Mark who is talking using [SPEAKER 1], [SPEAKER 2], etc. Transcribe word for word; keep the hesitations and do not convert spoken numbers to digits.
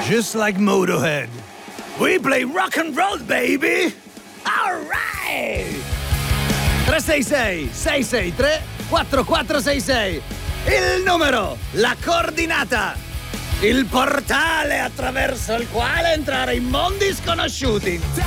[SPEAKER 1] Just like Motorhead. We play rock and roll, baby! Alright! tre sei sei sei sei tre quattro quattro sei sei. Il numero, la coordinata, il portale attraverso il quale entrare in mondi sconosciuti.